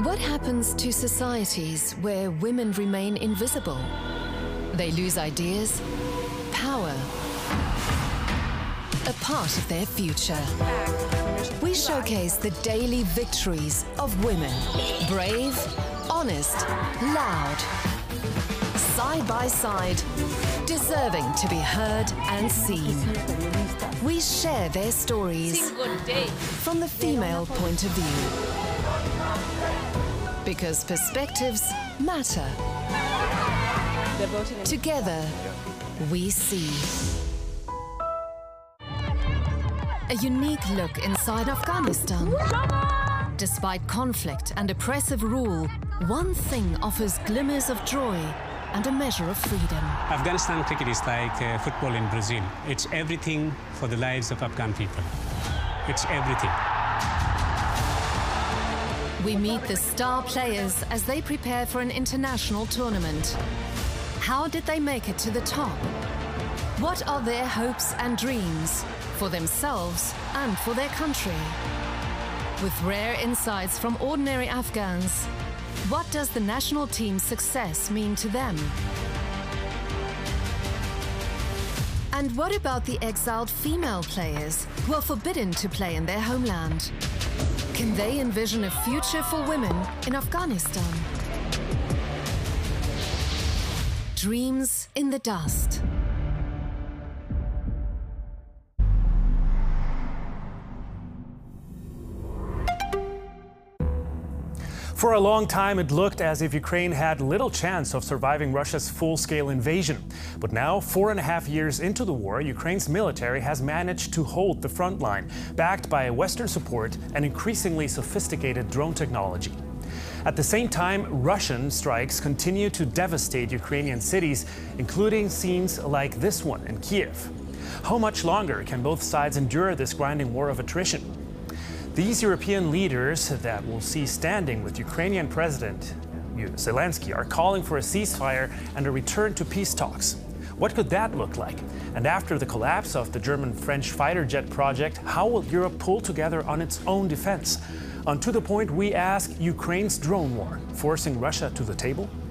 What happens to societies where women remain invisible? They lose ideas, power, a part of their future. We showcase the daily victories of women. Brave, honest, loud. Side by side, deserving to be heard and seen. We share their stories from the female point of view. Because perspectives matter. Together, we see. A unique look inside Afghanistan. Despite conflict and oppressive rule, one thing offers glimmers of joy and a measure of freedom. Afghanistan cricket is like football in Brazil. It's everything for the lives of Afghan people. It's everything. We meet the star players as they prepare for an international tournament. How did they make it to the top? What are their hopes and dreams for themselves and for their country? With rare insights from ordinary Afghans, what does the national team's success mean to them? And what about the exiled female players who are forbidden to play in their homeland? Can they envision a future for women in Afghanistan? Dreams in the dust. For a long time, it looked as if Ukraine had little chance of surviving Russia's full-scale invasion. But now, 4.5 years into the war, Ukraine's military has managed to hold the front line, backed by Western support and increasingly sophisticated drone technology. At the same time, Russian strikes continue to devastate Ukrainian cities, including scenes like this one in Kiev. How much longer can both sides endure this grinding war of attrition? These European leaders that we'll see standing with Ukrainian President Zelensky are calling for a ceasefire and a return to peace talks. What could that look like? And after the collapse of the German-French fighter jet project, how will Europe pull together on its own defense? On To The Point, we ask Ukraine's drone war, forcing Russia to the table?